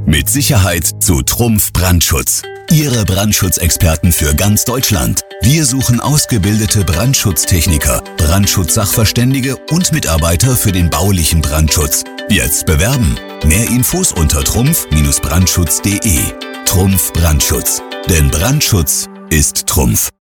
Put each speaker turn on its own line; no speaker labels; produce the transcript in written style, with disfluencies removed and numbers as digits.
Mit Sicherheit zu Trumpf Brandschutz. Ihre Brandschutzexperten für ganz Deutschland. Wir suchen ausgebildete Brandschutztechniker, Brandschutzsachverständige und Mitarbeiter für den baulichen Brandschutz. Jetzt bewerben. Mehr Infos unter trumpf-brandschutz.de. Trumpf Brandschutz. Denn Brandschutz ist Trumpf.